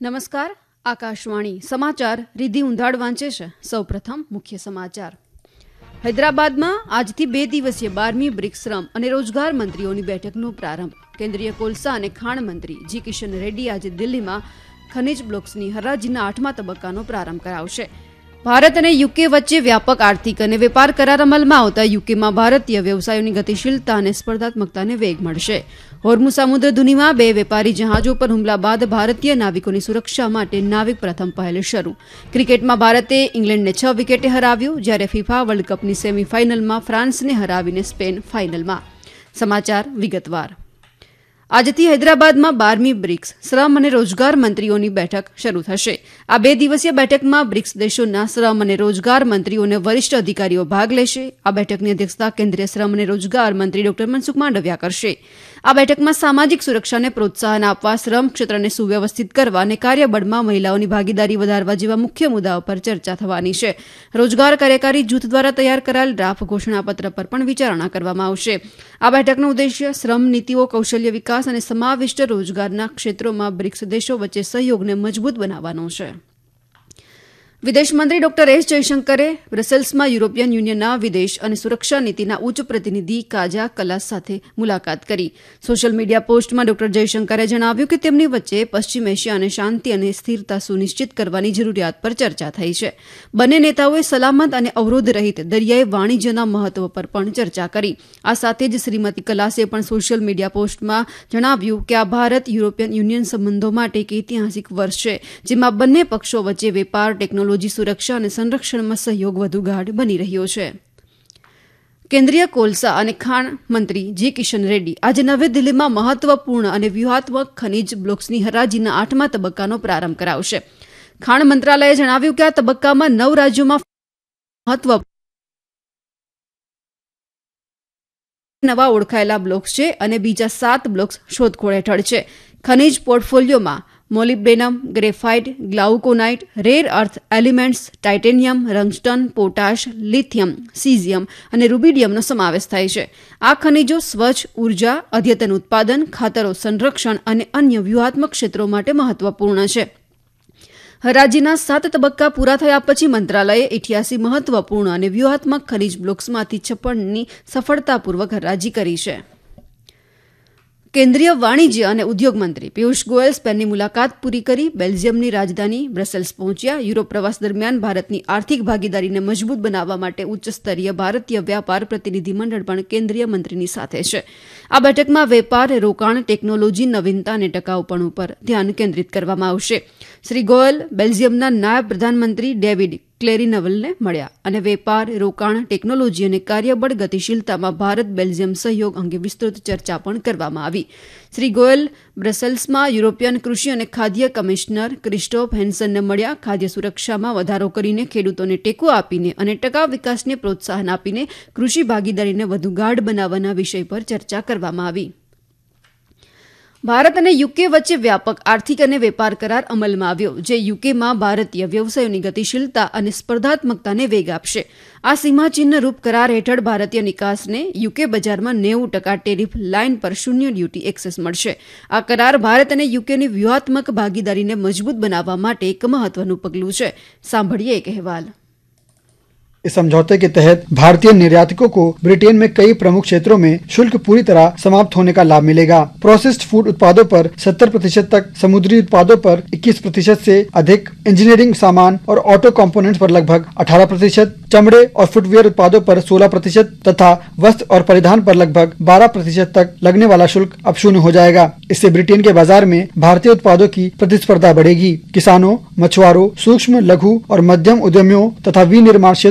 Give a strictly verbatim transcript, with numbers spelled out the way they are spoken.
નમસ્કાર, આકાશવાણી સમાચાર રીધિ ઉંધાડ વાંચે છે. સૌપ્રથમ મુખ્ય સમાચાર. હૈદરાબાદમાં આજથી બે દિવસીય બારમી બ્રિક્સ શ્રમ અને રોજગાર મંત્રીઓની બેઠકનો પ્રારંભ. કેન્દ્રીય કોલસા અને ખાણ મંત્રી જી કિશન રેડ્ડી આજે દિલ્હીમાં ખનીજ બ્લોક્સની હરાજીના આઠમા તબક્કાનો પ્રારંભ કરાવશે. ભારત અને યુકે વચ્ચે વ્યાપક આર્થિક અને વેપાર કરાર અમલમાં આવતા યુકેમાં ભારતીય વ્યવસાયોની ગતિશીલતા અને સ્પર્ધાત્મકતાને વેગ મળશે. હોર્મુઝ સમુદ્ર ધુનીમાં બે વેપારી જહાજો પર હુમલા બાદ ભારતીય નાવિકોની સુરક્ષા માટે નાવિક પ્રથમ પહેલ શરૂ. ક્રિકેટમાં ભારતે ઇંગ્લેન્ડને છ વિકેટે હરાવ્યું, જ્યારે ફિફા વર્લ્ડ કપની સેમીફાઇનલમાં ફ્રાન્સને હરાવીને સ્પેન ફાઇનલમાં. સમાચાર વિગતવાર. આજથી હૈદરાબાદમાં બારમી બ્રિક્સ શ્રમ અને રોજગાર મંત્રીઓની બેઠક શરૂ થશે. આ બે દિવસીય બેઠકમાં બ્રિક્સ દેશોના શ્રમ અને રોજગાર મંત્રીઓ અને વરિષ્ઠ અધિકારીઓ ભાગ લેશે. આ બેઠકની અધ્યક્ષતા કેન્દ્રીય શ્રમ અને રોજગાર મંત્રી ડોક્ટર મનસુખ માંડવિયા કરશે. આ બેઠકમાં સામાજિક સુરક્ષાને પ્રોત્સાહન આપવા, શ્રમ ક્ષેત્રને સુવ્યવસ્થિત કરવા અને કાર્યબળમાં મહિલાઓની ભાગીદારી વધારવા જેવા મુખ્ય મુદ્દાઓ પર ચર્ચા થવાની છે. રોજગાર કાર્યકારી જૂથ દ્વારા તૈયાર કરાયેલ ડ્રાફ્ટ ઘોષણાપત્ર પર પણ વિચારણા કરવામાં આવશે. આ બેઠકનો ઉદ્દેશ્ય શ્રમ નીતિઓ, કૌશલ્ય વિકાસ અને સમાવિષ્ટ રોજગારના ક્ષેત્રોમાં બ્રિક્સ દેશો વચ્ચે સહયોગને મજબૂત બનાવવાનો છે. વિદેશમંત્રી ડોક્ટર એસ જયશંકરે બ્રસેલ્સમાં યુરોપિયન યુનિયનના વિદેશ અને સુરક્ષા નીતિના ઉચ્ચ પ્રતિનિધિ કાજા કલાસ સાથે મુલાકાત કરી. સોશિયલ મીડિયા પોસ્ટમાં ડોક્ટર જયશંકરે જણાવ્યું કે તેમની વચ્ચે પશ્ચિમ એશિયાને શાંતિ અને સ્થિરતા સુનિશ્ચિત કરવાની જરૂરિયાત પર ચર્ચા થઈ છે. બંને નેતાઓએ સલામત અને અવરોધ રહિત દરિયાઈ વાણિજ્યના મહત્વ પર પણ ચર્ચા કરી. આ સાથે જ શ્રીમતી કલાસે પણ સોશિયલ મીડિયા પોસ્ટમાં જણાવ્યું કે આ ભારત યુરોપિયન યુનિયન સંબંધો માટે એક ઐતિહાસિક વર્ષ છે, જેમાં બંને પક્ષો વચ્ચે વેપાર, ટેકનોલોજી, સુરક્ષા અને સંરક્ષણમાં સહયોગ વધુ ગાઢ બની રહ્યો છે. કેન્દ્રીય કોલસા અને ખાણ મંત્રી જી કિશન રેડ્ડી આજે નવી દિલ્હીમાં મહત્વપૂર્ણ અને વ્યૂહાત્મક ખનીજ બ્લોક્સની હરાજીના આઠમા તબક્કાનો પ્રારંભ કરાવશે. ખાણ મંત્રાલયે જણાવ્યું કે આ તબક્કામાં નવ રાજ્યોમાં મહત્વ નવા ઓળખાયેલા બ્લોક્સ છે અને બીજા સાત બ્લોક્સ શોધખોળ હેઠળ છે. ખનીજ પોર્ટફોલિયોમાં molybdenum, graphite, ગ્લાઉકોનાઇટ, rare earth elements, titanium, રંગસ્ટન, potash, lithium, caesium અને રૂબિડિયમનો સમાવેશ થાય છે. આ ખનિજો સ્વચ્છ ઉર્જા, અદ્યતન ઉત્પાદન, ખાતરો, સંરક્ષણ અને અન્ય વ્યૂહાત્મક ક્ષેત્રો માટે મહત્વપૂર્ણ છે. હરાજીના સાત તબક્કા પૂરા થયા પછી મંત્રાલયે અઠ્યાસી મહત્વપૂર્ણ અને વ્યૂહાત્મક ખનિજ બ્લોક્સમાંથી છપ્પનની સફળતાપૂર્વક હરાજી કરી છે. કેન્દ્રીય વાણિજ્ય અને ઉદ્યોગ મંત્રી પિયુષ ગોયલ સ્પેનની મુલાકાત પૂરી કરી બેલ્જિયમની રાજધાની બ્રસેલ્સ પહોંચ્યા. યુરોપ પ્રવાસ દરમિયાન ભારતની આર્થિક ભાગીદારીને મજબૂત બનાવવા માટે ઉચ્ચસ્તરીય ભારતીય વ્યાપાર પ્રતિનિધિમંડળ પણ કેન્દ્રીય મંત્રીની સાથે છે. આ બેઠકમાં વેપાર, રોકાણ, ટેકનોલોજી, નવીનતા અને ટકાઉપણું પર ધ્યાન કેન્દ્રિત કરવામાં આવશે. શ્રી ગોયલ બેલ્જિયમના નાયબ પ્રધાનમંત્રી ડેવિડ ક્લેરીનવલને મળ્યા અને વેપાર, રોકાણ, ટેકનોલોજી અને કાર્યબળ ગતિશીલતામાં ભારત બેલ્જિયમ સહયોગ અંગે વિસ્તૃત ચર્ચા પણ કરવામાં આવી. શ્રી ગોયલ બ્રસેલ્સમાં યુરોપિયન કૃષિ અને ખાદ્ય કમિશનર ક્રિસ્ટોફ હેન્સનને મળ્યા. ખાદ્ય સુરક્ષામાં વધારો કરીને, ખેડૂતોને ટેકો આપીને અને ટકાઉ વિકાસને પ્રોત્સાહન આપીને કૃષિ ભાગીદારીને વધુ ગાઢ બનાવવાના વિષય પર ચર્ચા કરવામાં આવી. ભારત અને યુકે વચ્ચે વ્યાપક આર્થિક અને વેપાર કરાર અમલમાં આવ્યો, જે યુકેમાં ભારતીય વ્યવસાયોની ગતિશીલતા અને સ્પર્ધાત્મકતાને વેગ આપશે. આ સીમાચિહ્નરૂપ કરાર હેઠળ ભારતીય નિકાસને યુકે બજારમાં નેવું ટકા ટેરિફ લાઇન પર શૂન્ય ડ્યુટી એક્સેસ મળશે. આ કરાર ભારત અને યુકેની વ્યૂહાત્મક ભાગીદારીને મજબૂત બનાવવા માટે એક મહત્વનું પગલું છે. સાંભળીએ એક અહેવાલ. इस समझौते के तहत भारतीय निर्यातकों को ब्रिटेन में कई प्रमुख क्षेत्रों में शुल्क पूरी तरह समाप्त होने का लाभ मिलेगा. प्रोसेस्ड फूड उत्पादों पर सत्तर प्रतिशत तक, समुद्री उत्पादों पर इक्कीस प्रतिशत से अधिक, इंजीनियरिंग सामान और ऑटो कंपोनेंट्स पर लगभग अठारह प्रतिशत, चमड़े और फुटवियर उत्पादों पर सोलह प्रतिशत तथा वस्त्र और परिधान पर लगभग बारह प्रतिशत तक लगने वाला शुल्क अब शून्य हो जाएगा. इससे ब्रिटेन के बाजार में भारतीय उत्पादों की प्रतिस्पर्धा बढ़ेगी. किसानों, मछुआरों, सूक्ष्म, लघु और मध्यम उद्यमियों तथा विनिर्माण